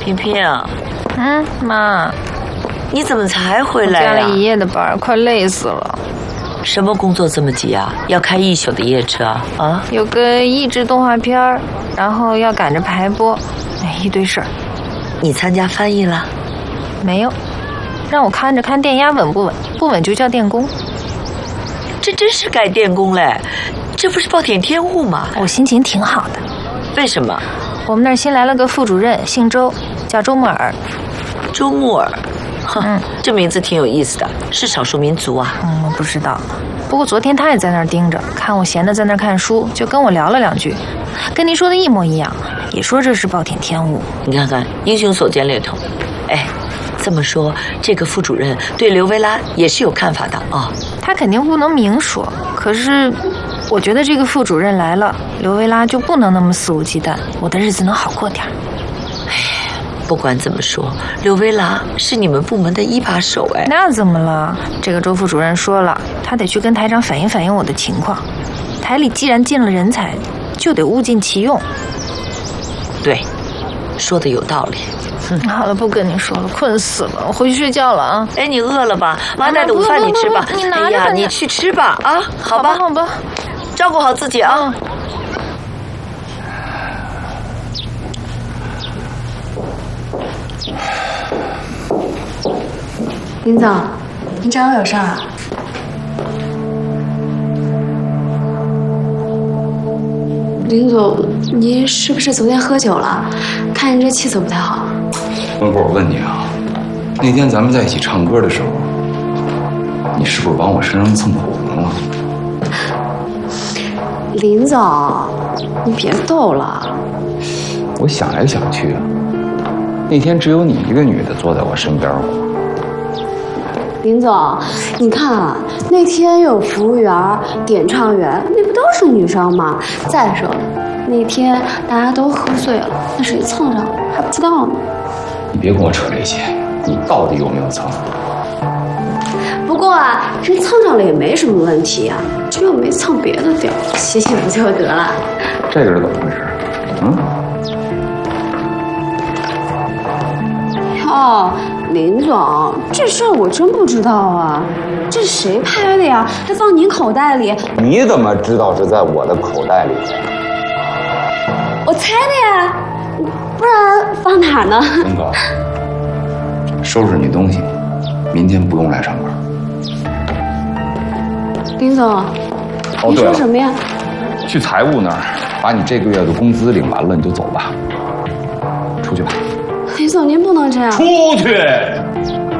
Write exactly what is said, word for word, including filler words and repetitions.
萍萍啊， 嗯，妈， 你怎么才回来啊？ 加了一夜的班，快累死了。 什么工作这么急啊？要开一宿的夜车啊？啊？ 有个益智动画片，然后要赶着排播，哎，一堆事儿。 你参加翻译了？ 没有，让我看着看电压稳不稳，不稳就叫电工。 这真是该电工嘞，这不是暴殄天物吗？ 我心情挺好的。 为什么？ 我们那儿新来了个副主任，姓周，叫周木尔。 周木尔，哼、 嗯， 这名字挺有意思的，是少数民族啊？ 嗯，我不知道。不过昨天他也在那儿盯着，看我闲的在那儿看书，就跟我聊了两句，跟您说的一模一样，也说这是暴殄天物。 你看看，英雄所见略同。哎，这么说，这个副主任对刘维拉也是有看法的啊、哦？ 他肯定不能明说，可是我觉得这个副主任来了，刘维拉就不能那么肆无忌惮，我的日子能好过点。 哎，不管怎么说，刘维拉是你们部门的一把手哎。 那怎么了？这个周副主任说了，他得去跟台长反映反映我的情况。台里既然进了人才，就得物尽其用。 对，说的有道理。 嗯，好了，不跟你说了，困死了，我回去睡觉了啊。 哎，你饿了吧？妈带的午饭你吃吧。 你拿着吧。 哎呀，你去吃吧啊，好吧， 好吧， 照顾好自己啊。 林总，您找我有事儿啊？林总，您是不是昨天喝酒了？看您这气色不太好。 文波，我问你啊，那天咱们在一起唱歌的时候，你是不是往我身上蹭口红了？ 林总，你别逗了。 我想来想去啊，那天只有你一个女的坐在我身边过。 林总，你看啊，那天有服务员、点唱员，那不都是女生吗？再说了，那天大家都喝醉了，那谁蹭上了还不知道吗？ 你别跟我扯这些，你到底有没有蹭？ 不过啊，这蹭上了也没什么问题啊，只要没蹭别的地儿，洗洗不就得了？ 这个是怎么回事？嗯？ 哦，林总，这事儿我真不知道啊，这是谁拍的呀？还放您口袋里？ 你怎么知道是在我的口袋里？ 我猜的呀，不然放哪儿呢？ 文哥，收拾你东西，明天不用来上班。 林总， 哦， 你对了， 说什么呀？ 去财务那儿把你这个月的工资领完了，你就走吧。出去吧。 林总，您不能这样。 出去。